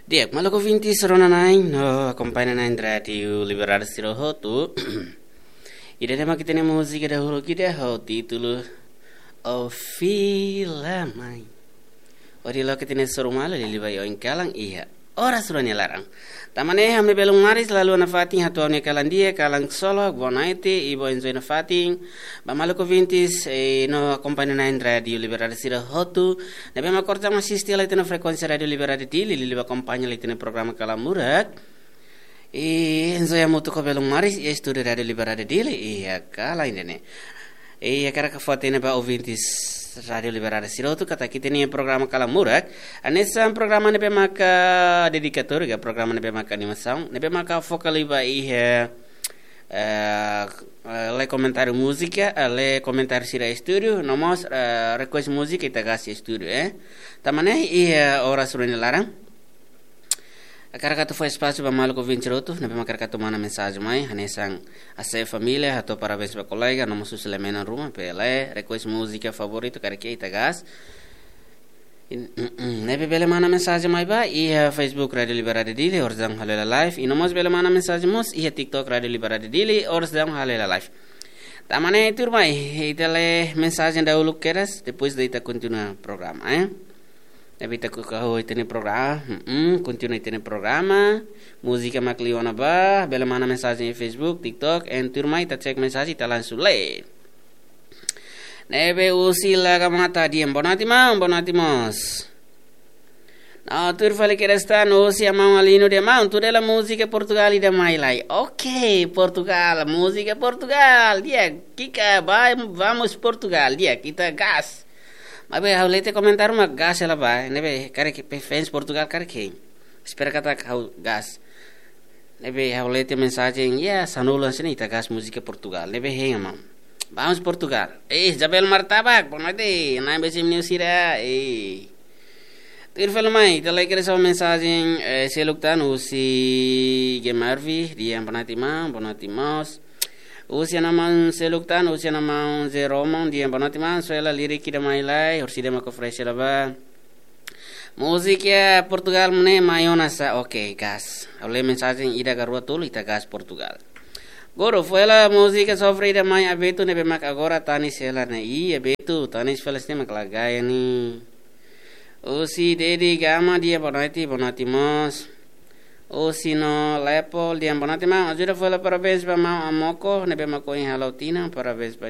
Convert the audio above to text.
Diak, malako vinti serona nain, no, acompanha nain radio liberar siro hotu. Ida tema kita ne musik dahulu kita ho título O Fila Mai. Ori lo kita ne sorumala li liba yo kalang iya. Ora suranya larang. Tamane hamne belung maris lalu na fating hatu ne kalang dia kalang solo bonaite ibo enjoy na fating. Ba malako vintis no acompanha nain radio liberar siro hotu. Na bema korta masisti la itena frekuensi radio liberar di li liba acompanha la itena programa kalang murak. Enzo ya mutu ko belung maris e studio radio liberar di li iya kala indene. Kara ka foto ne ba ouvintes Radio Liberada Sirotu kata kita ni programa Kalam Murak. Anessa programa ne maka dedicatório ga programa ne maka animação, ne maka focal iba le comentário música, le comentário sira estúdio, nomos request música ita gas estúdio, Tamane ora surene larang. Karakato foi espaço para maluco vinceroto, ne bema karakato mana mensagem mai, hanesang a família, hato parabéns para colega, não mosu selemena rumah, pele, request música favorito karake ita gas. Ne bele mana mensagem mai ba, Facebook Radio Liberada Dili, orzang halela live, e nomos bele mana mensagem mos, TikTok Radio Liberada Dili, orzang halela live. Tamane turmai, itale mensagem da ulu keras, depois de ita continua programa, Evita que o itene programa, continua itene programa, música macliona ba, bela mana mensagem em Facebook, TikTok, en turma ita check mensagem ita langsung le. Nebe usi laga mata diem bonati mos. Na tur fale que está no usi amão alino de amão, tu dela música Portugal e de mai lai. Ok, Portugal, música Portugal, dia, kika, vamos Portugal, dia, kita gas. Mas bem, eu leite comentar uma gas ela vai, né bem, cara que fez Portugal cara que espera kata kau gas, né bem, eu leite mensagem, sanula sini ita gas música Portugal, né bem, amam, vamos Portugal, Jabel Martabak, bom noite, na embesi menusira, Tir mai, ita like essa mensagem, se luktan usi Gemarvi, dia bonati mas. Usia naman seluktan, usia naman zeromon, dia bonatiman, soela lirik kita mailai, orsida mako fresh ba. Música Portugal mene mayona sa, ok, gas. Oleh mensagem ida garua tulu ita gas Portugal. Goro, foi la música sofrida mai abetu nebe mak agora tanis ela na abetu, tanis felas ne mak lagaya ni. Usi dedi gama dia bonati mos. O sino lepo dia bonati ma ajuda foi la parabéns para ma amoko nebe mako em halautina parabéns